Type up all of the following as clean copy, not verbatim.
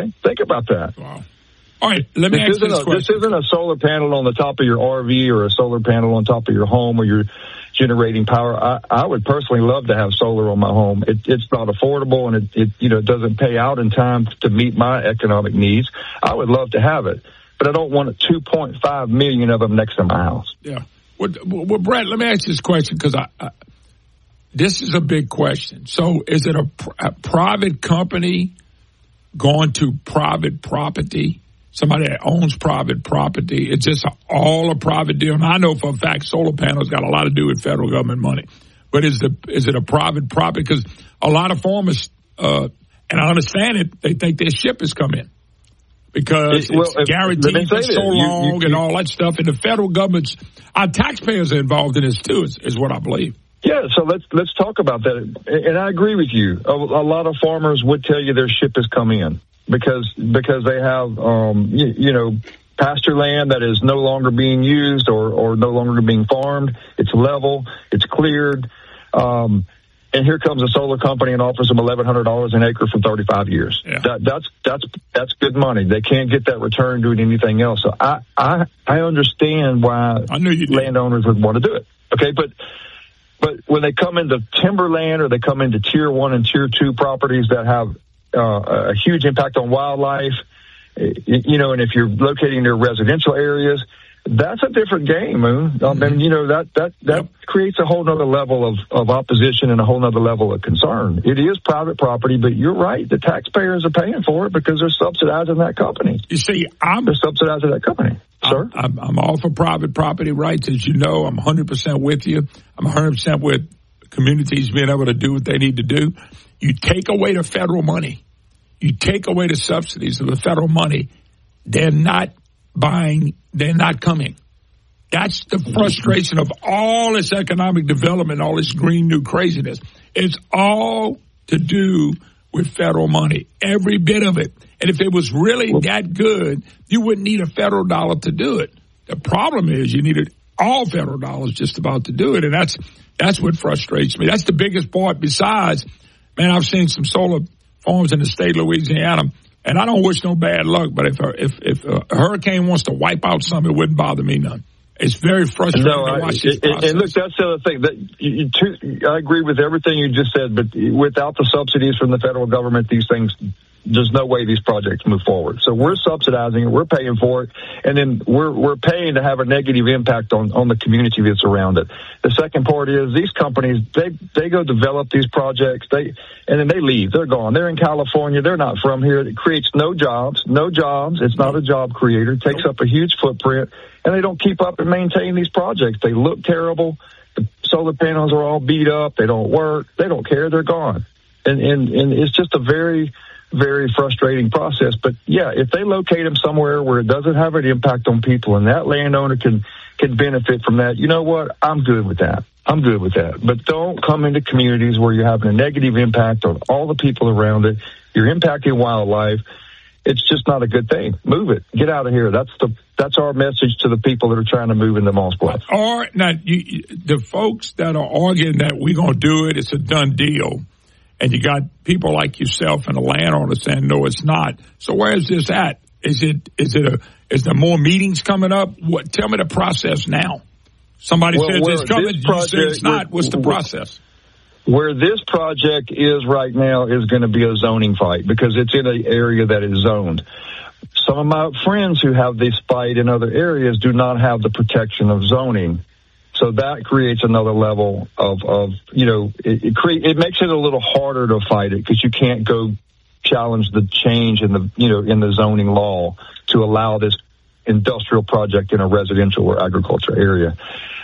Okay? Think about that. Wow. All right, let me ask this question. This isn't a solar panel on the top of your RV or a solar panel on top of your home where you're generating power. I would personally love to have solar on my home. It's not affordable, and it doesn't pay out in time to meet my economic needs. I would love to have it, but I don't want 2.5 million of them next to my house. Yeah. Well, Brett, let me ask this question because this is a big question. So is it a private company going to private property? Somebody that owns private property. It's just all a private deal. And I know for a fact solar panels got a lot to do with federal government money. But is it a private property? Because a lot of farmers, and I understand it, they think their ship is coming because it's guaranteed for so long and all that stuff. And the federal government's, our taxpayers are involved in this too, is what I believe. Yeah, so let's talk about that. And I agree with you. A lot of farmers would tell you their ship has come in. Because they have, pasture land that is no longer being used or no longer being farmed. It's level. It's cleared. And here comes a solar company and offers them $1,100 an acre for 35 years. Yeah. That's good money. They can't get that return doing anything else. So I understand why landowners would want to do it. Okay, but when they come into timberland or they come into tier 1 and tier 2 properties that have a huge impact on wildlife, and if you're locating near residential areas, that's a different game, Moon. And that creates a whole nother level of opposition and a whole nother level of concern. It is private property, but you're right. The taxpayers are paying for it because they're subsidizing that company. You see, they're subsidizing that company. Sir? I'm all for private property rights. As you know, I'm 100% with you. I'm 100% with communities being able to do what they need to do. You take away the federal money. You take away the subsidies of the federal money. They're not buying. They're not coming. That's the frustration of all this economic development, all this green new craziness. It's all to do with federal money, every bit of it. And if it was really that good, you wouldn't need a federal dollar to do it. The problem is you needed all federal dollars just about to do it, and that's what frustrates me. That's the biggest part. Besides, man, I've seen some solar farms in the state of Louisiana, and I don't wish no bad luck, but if a hurricane wants to wipe out something, it wouldn't bother me none. It's very frustrating to watch this process. And look, that's the other thing. I agree with everything you just said, but without the subsidies from the federal government, these things, there's no way these projects move forward. So we're subsidizing it, we're paying for it, and then we're paying to have a negative impact on the community that's around it. The second part is these companies, they go develop these projects, and then they leave. They're gone. They're in California. They're not from here. It creates no jobs. It's not a job creator. It takes up a huge footprint, and they don't keep up and maintain these projects. They look terrible. The solar panels are all beat up. They don't work. They don't care. They're gone. And it's just a very, very frustrating process. But yeah, if they locate them somewhere where it doesn't have an impact on people and that landowner can benefit from that, you know what? I'm good with that. But don't come into communities where you're having a negative impact on all the people around it. You're impacting wildlife. It's just not a good thing. Move it. Get out of here. That's our message to the people that are trying to move into Moss Bluff. Or now, the folks that are arguing that we're going to do it, it's a done deal. And you got people like yourself and the landowner saying, no, it's not. So where is this at? Is there more meetings coming up? Tell me the process now. Somebody says it's coming. You say it's not. What's the process? Where this project is right now is going to be a zoning fight because it's in an area that is zoned. Some of my friends who have this fight in other areas do not have the protection of zoning. So that creates another level of it makes it a little harder to fight it because you can't go challenge the change in the zoning law to allow this industrial project in a residential or agriculture area.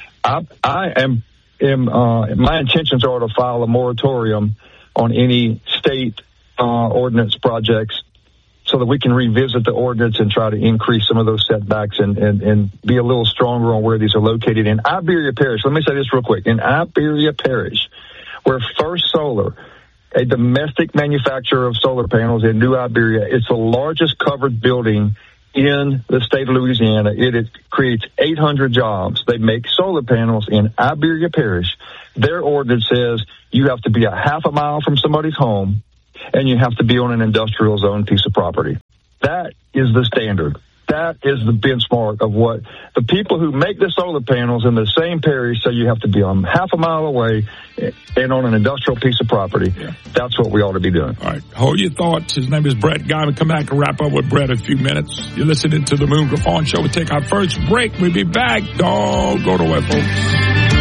My intentions are to file a moratorium on any state ordinance projects so that we can revisit the ordinance and try to increase some of those setbacks and be a little stronger on where these are located. In Iberia Parish, let me say this real quick. In Iberia Parish, where First Solar, a domestic manufacturer of solar panels in New Iberia, it's the largest covered building in the state of Louisiana. It creates 800 jobs. They make solar panels in Iberia Parish. Their ordinance says you have to be a half a mile from somebody's home and you have to be on an industrial zone piece of property. That is the standard. That is the benchmark of what the people who make the solar panels in the same parish say you have to be on half a mile away and on an industrial piece of property. Yeah. That's what we ought to be doing. All right. Hold your thoughts. His name is Brett Guy. We'll come back and wrap up with Brett in a few minutes. You're listening to the Moon Griffon Show. We'll take our first break. We'll be back. Don't go nowhere, folks.